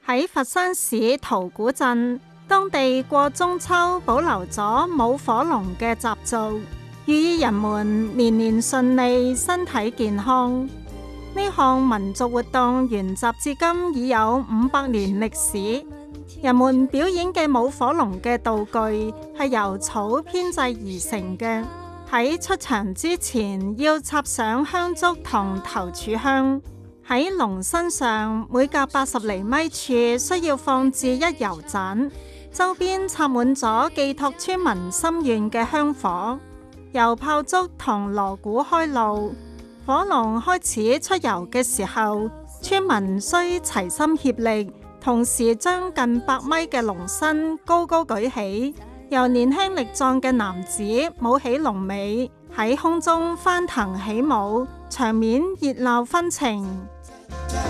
喺佛山市桃古鎮，當地過中秋保留咗舞火龍嘅習俗，寓意人們年年順利、身體健康。呢項民族活動沿襲至今已有500年歷史。人們表演嘅舞火龍嘅道具係由草編製而成嘅。喺出場之前要插上香燭同頭柱香。喺龍身上每隔80厘米處需要放置一油盞，周邊插滿咗寄託村民心願嘅香火，由炮竹同鑼鼓開路。火龍開始出遊嘅時候，村民需齊心協力，同時將近100米嘅龍身高高舉起，由年輕力壯嘅男子舞起龍尾，喺空中翻騰起舞，場面熱鬧紛呈。